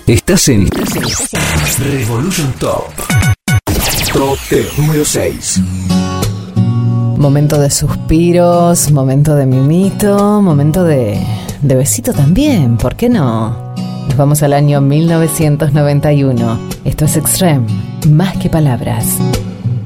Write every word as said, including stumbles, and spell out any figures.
Estás en Revolution Top. Top número seis. Momento de suspiros, momento de mimito, momento de, de besito también, ¿por qué no? Nos vamos al año mil novecientos noventa y uno. Esto es Extreme, más que palabras.